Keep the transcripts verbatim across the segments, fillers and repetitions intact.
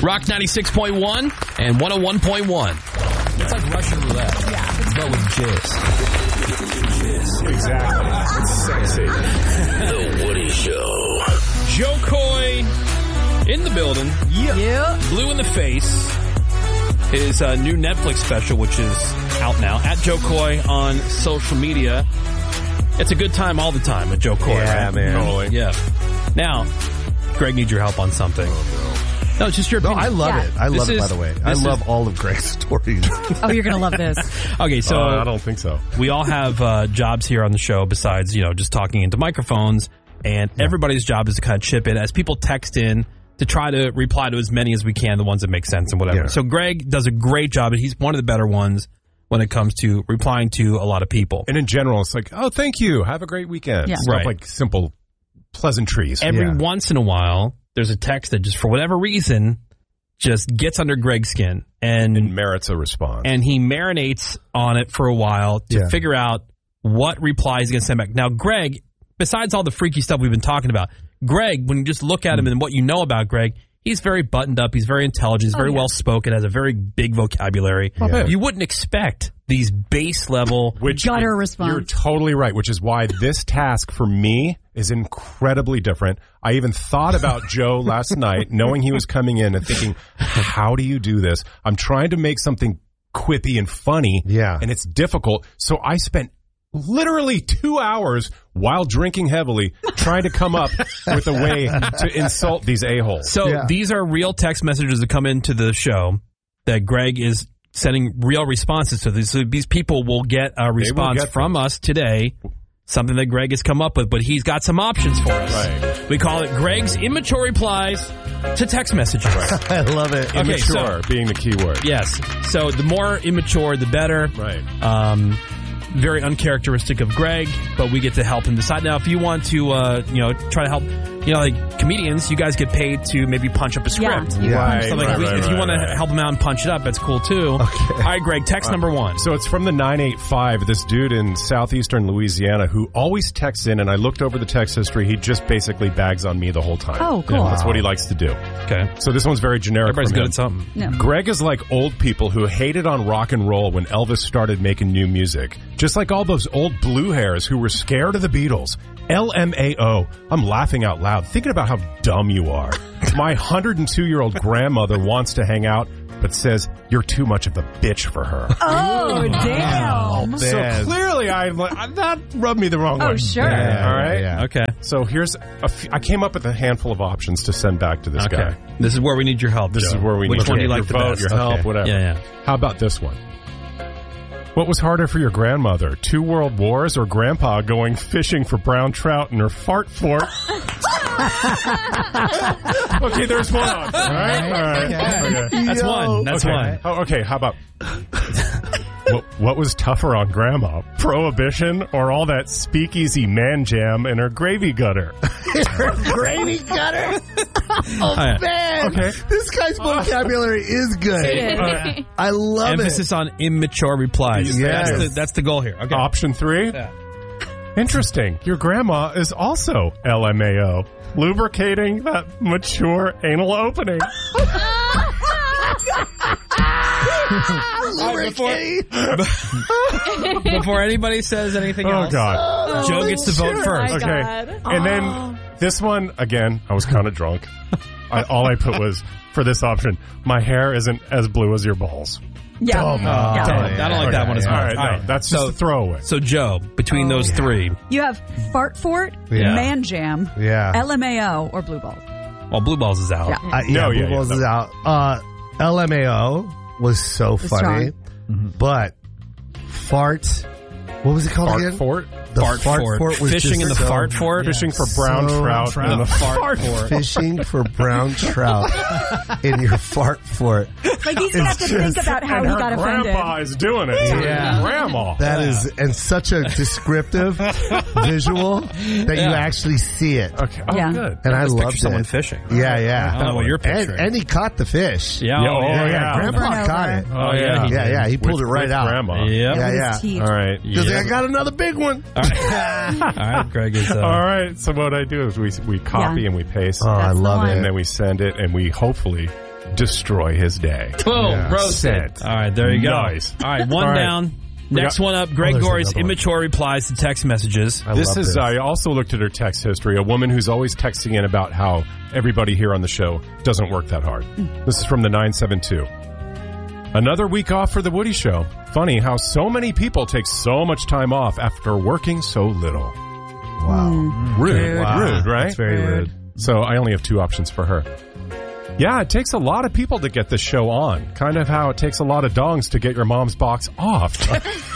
Rock ninety-six point one and one oh one point one. It's like Russian roulette. Yeah. But with jizz. Exactly. It's sexy. The Woody Show. Joe Coy in the building. Yeah. yeah. Blue in the Face. His uh, new Netflix special, which is out now. At Joe Coy on social media. It's a good time all the time with Joe Coy. Yeah, right? man. Totally. Yeah. Now, Greg needs your help on something. Oh, no. no, it's just your opinion. No, I love yeah. it. I This love is, it, by the way. I love is, all of Greg's stories. Oh, you're going to love this. Okay, so... Uh, I don't think so. We all have uh, jobs here on the show besides, you know, just talking into microphones. And yeah. everybody's job is to kind of chip in as people text in to try to reply to as many as we can, the ones that make sense and whatever. Yeah. So Greg does a great job, and he's one of the better ones when it comes to replying to a lot of people. And in general, it's like, oh, thank you. Have a great weekend. Yeah. Stuff right. like simple pleasantries. Every yeah. once in a while, there's a text that just, for whatever reason, just gets under Greg's skin. And, and merits a response. And he marinates on it for a while to yeah. figure out what reply he's going to send back. Now, Greg, besides all the freaky stuff we've been talking about, Greg, when you just look at him and what you know about Greg, he's very buttoned up. He's very intelligent. He's very oh, yeah. well spoken. Has a very big vocabulary. Yeah. You wouldn't expect these base level which gutter response. You're totally right, which is why this task for me is incredibly different. I even thought about Joe last night, knowing he was coming in and thinking, how do you do this? I'm trying to make something quippy and funny, yeah. and it's difficult. So I spent literally two hours while drinking heavily trying to come up with a way to insult these a-holes. So yeah. these are real text messages that come into the show that Greg is sending real responses to. These, so these people will get a response get from us today, something that Greg has come up with, but he's got some options for us. Right. We call it Greg's immature replies to text messages. Right. I love it. Okay, Immature so, being the key word. Yes. So the more immature, the better. Right. Um, very uncharacteristic of Greg, but we get to help him decide. Now, if you want to, uh, you know, try to help, you know, like comedians, you guys get paid to maybe punch up a script. Yeah, right, So like, right, if, we, right, if you right, want to right. help him out and punch it up, that's cool too. Okay. All right, Greg, text number one. So it's from the nine eight five, this dude in southeastern Louisiana who always texts in, and I looked over the text history. He just basically bags on me the whole time. Oh, cool. Yeah, that's what he likes to do. Okay. So this one's very generic. Everybody's from good him. at something. No. Greg is like old people who hated on rock and roll when Elvis started making new music. Just like all those old blue hairs who were scared of the Beatles. L M A O. I'm laughing out loud, thinking about how dumb you are. My one hundred two-year-old grandmother wants to hang out, but says you're too much of a bitch for her. Oh, damn. So Man. clearly, I that rubbed me the wrong Oh, way. sure. Yeah, All right. yeah. Okay. So here's a f- I came up with a handful of options to send back to this Okay. guy. This is where we need your help. This Joe. is where we Which need one do your, you like your the vote, best? your help, Okay. whatever. Yeah, yeah. How about this one? What was harder for your grandmother, two world wars or grandpa going fishing for brown trout in her fart fort? Okay, there's one option. All right, all right. Okay. Okay. That's Yo. one. That's okay. one. Oh, okay, how about what, what was tougher on Grandma, Prohibition or all that speakeasy man jam in her gravy gutter? Gravy gutter. Oh, right. man. Okay. This guy's vocabulary is good. Yeah. I love Emphasis it. on immature replies. Yes. That's, the, that's the goal here. Okay. Option three? Yeah. Interesting. Your grandma is also L M A O, lubricating that mature anal opening. Lubricating. Before anybody says anything Oh, else, God. Joe gets to vote sure. first. My Okay. God. And then this one, again, I was kind of drunk. I, all I put was, for this option, my hair isn't as blue as your balls. Yeah. Dumb. yeah. I don't, I don't like that one as yeah. much. All right, no, All right. that's just So- a throwaway. So, Joe, between Oh, those yeah. three, You have Fart Fort, Yeah. Man Jam, Yeah. L M A O, or Blue Balls. well, Blue Balls is out. Yeah. Uh, yeah, No, yeah, Blue Balls yeah, is no. out. Uh, L M A O was so It's funny, strong. but fart. What was it called Fart again? fort? The Fart fort. was Fishing just in the so- fart fort. Fishing for brown So trout, trout. in the Fart fart fort. Fishing for brown trout in your fart fort. Like, he's going to have to think about how and he her got offended. grandpa is doing it. So Yeah. Grandma. That is, and such a descriptive visual that you Yeah. actually see it. Okay. Oh, Yeah. good. And I Just loved picture someone it. fishing. Yeah, yeah. I don't know what you're And, picturing. and he caught the fish. yeah, Yeah, oh, oh, yeah. yeah, yeah. Grandpa Over and caught over. it. Oh, yeah. Yeah, yeah, he pulled With- it right with out. Grandma. Yep. Yeah, With yeah. his teeth. All right. Because Yeah. I got another big one. All right. All right, Greg is. Uh, All right. So what I do is we we copy Yeah. and we paste, Oh, I That's the love one. and it. then we send it, and we hopefully destroy his day. Boom, Yeah. roasted. All right, there you go. Nice. All right, one All right. down. Next got- one up, Greg Oh, there's Gorey's another one. immature replies to text messages. I This love is, this. I also looked at her text history, a woman who's always texting in about how everybody here on the show doesn't work that hard. This is from the nine seven two. Another week off for the Woody Show. Funny how so many people take so much time off after working so little. Wow. Rude, Wow. rude, right? That's very rude. So I only have two options for her. Yeah, it takes a lot of people to get this show on. Kind of how it takes a lot of dongs to get your mom's box off. A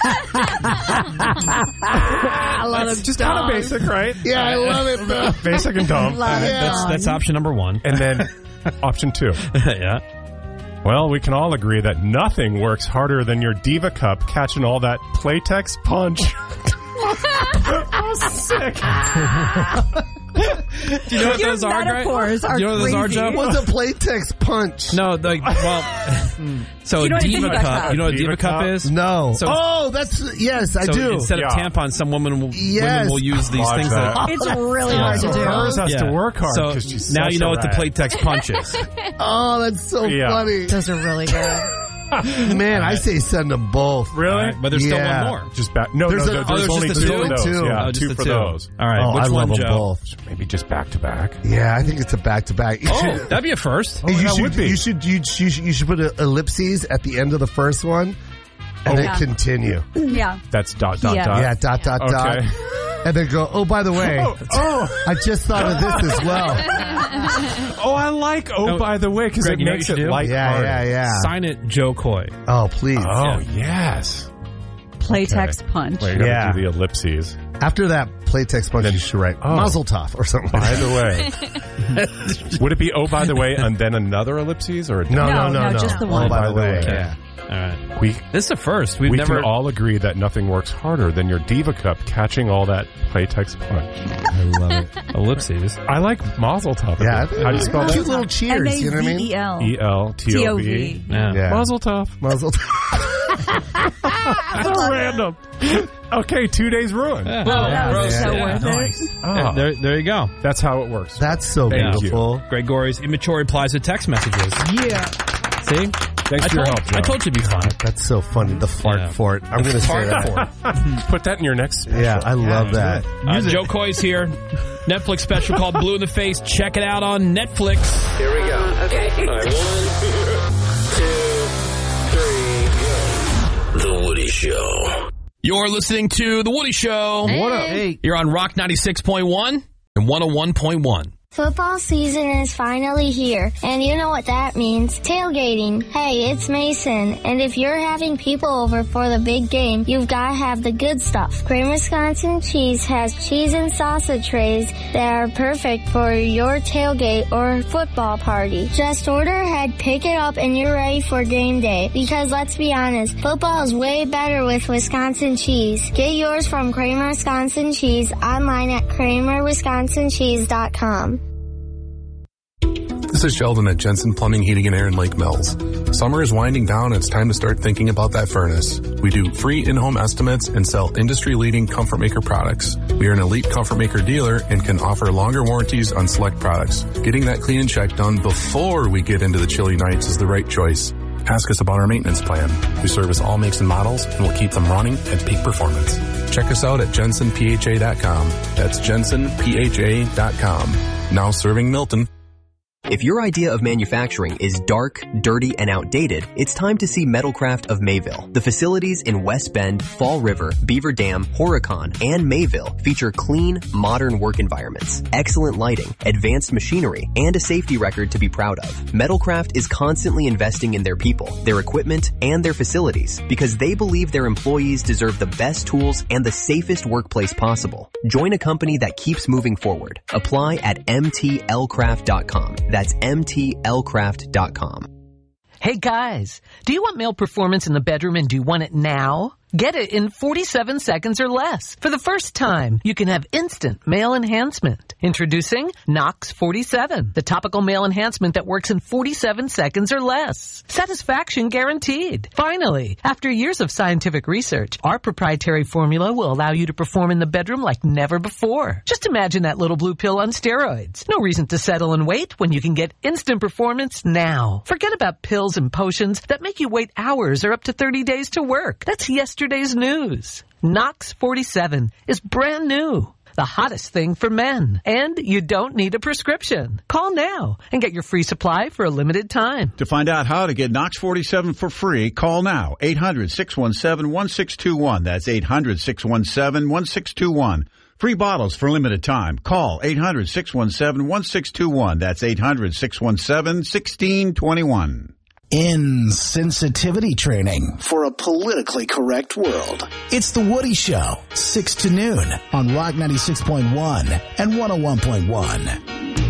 lot of Just kind of dogs. basic, right? Yeah, I love it, bro. Basic and dumb. Love it. That's that's option number one. And then option two. Yeah. Well, we can all agree that nothing works harder than your Diva Cup catching all that Playtex punch. Oh, sick. Do you know what Your those are, Greg? metaphors are Do you know what those are, crazy. Joe? What's a Playtex punch? No, like, well, so You know what a Diva Diva Cup. Cup- You know what a Diva Diva Cup Cup? is? No. So- oh, that's yes, I so do. instead of Yeah. tampons, some women will, Yes. women will use these Watch things that. that. It's really hard to So do. hers has Yeah. to work hard. So 'cause she's now such you know a what the rat. Playtex punch is. Oh, that's so Yeah. funny. Those are really good. Man, I say send them both. Really? All right, but there's Yeah. still one more. Just back. No, There's no, a- no, oh, there's, there's only just two the for two? those. Two. Yeah, Oh, just two the for two. those. All right, Oh, which I one, love them Joe? both. Maybe just back to back. Yeah, I think it's a back to back. Oh, that'd be a first. you that should would be. you should you, you should you should put a ellipses at the end of the first one, and then Yeah. continue. Yeah. That's dot, dot, Yeah. dot. Yeah, dot dot Okay. dot, and then go. Oh, by the way, Oh, oh, I just thought of this as well. oh, I like Oh, No, by the way, because Greg, it you know what makes you it should do? light Yeah, yeah, yeah. Sign it, Joe Coy. Oh, please. Oh, yes. Playtex punch. Wait, you gotta Yeah. do the ellipses. After that Playtex punch, you should write Oh. Mazel Tov or something. By the way. Would it be oh, by the way, and then another ellipses? Or a No, no, No, no, no, no. just the Oh, one. by the way. Yeah. All right. We, This is a first. We've we never. can all agree that nothing works harder than your Diva Cup catching all that Playtex punch. I love it. Ellipses. I like Mazel Tov. Yeah, How do you spell cute that? little cheers. You know what I mean? M A Z E L. E L T O V. T O V. Yeah. Yeah. Mazel Tov. Mazel Tov. So random. Okay, two days ruined. Yeah. Oh, that was Roasted. so Yeah. worth Nice. it. Oh, There, there you go. that's how it works. That's so Thank beautiful. Greg Gorey's immature replies to text messages. Yeah. See? Thanks I for your told, help, Joe. I told you it'd be fun. That's so funny. The fart Yeah. fort. I'm going to say Fart that. fort. Put that in your next special. Yeah, I love that. Uh, Joe Coy's here. Netflix special called Blue in the Face. Check it out on Netflix. Here we go. Okay. All right, one, two, three, go. The Woody Show. You're listening to The Woody Show. What up? Hey. You're on Rock ninety-six point one and one oh one point one. Football season is finally here, and you know what that means. Tailgating. Hey, it's Mason, and if you're having people over for the big game, you've got to have the good stuff. Kramer Wisconsin Cheese has cheese and salsa trays that are perfect for your tailgate or football party. Just order ahead, pick it up, and you're ready for game day. Because let's be honest, football is way better with Wisconsin cheese. Get yours from Kramer Wisconsin Cheese online at kramer wisconsin cheese dot com. This is Sheldon at Jensen Plumbing, Heating and Air in Lake Mills. Summer is winding down and it's time to start thinking about that furnace. We do free in-home estimates and sell industry-leading Comfort Maker products. We are an elite Comfort Maker dealer and can offer longer warranties on select products. Getting that clean and check done before we get into the chilly nights is the right choice. Ask us about our maintenance plan. We service all makes and models and will keep them running at peak performance. Check us out at jensen p h a dot com. That's jensen p h a dot com. Now serving Milton. If your idea of manufacturing is dark, dirty, and outdated, it's time to see Metalcraft of Mayville. The facilities in West Bend, Fall River, Beaver Dam, Horicon, and Mayville feature clean, modern work environments, excellent lighting, advanced machinery, and a safety record to be proud of. Metalcraft is constantly investing in their people, their equipment, and their facilities because they believe their employees deserve the best tools and the safest workplace possible. Join a company that keeps moving forward. Apply at m t l craft dot com. That's m t l craft dot com. Hey guys, do you want male performance in the bedroom and do you want it now? Get it in forty-seven seconds or less. For the first time, you can have instant male enhancement. Introducing Nox forty-seven, the topical male enhancement that works in forty-seven seconds or less. Satisfaction guaranteed. Finally, after years of scientific research, our proprietary formula will allow you to perform in the bedroom like never before. Just imagine that little blue pill on steroids. No reason to settle and wait when you can get instant performance now. Forget about pills and potions that make you wait hours or up to thirty days to work. That's yesterday's news. Nox forty-seven is brand new. The hottest thing for men. And you don't need a prescription. Call now and get your free supply for a limited time. To find out how to get Nox forty-seven for free, call now. eight hundred, six one seven, one six two one. That's eight hundred, six one seven, one six two one. Free bottles for limited time. Call eight hundred, six one seven, one six two one. That's eight hundred, six one seven, one six two one. Insensitivity training for a politically correct world. It's The Woody Show, six to noon on Rock ninety-six point one and one oh one point one.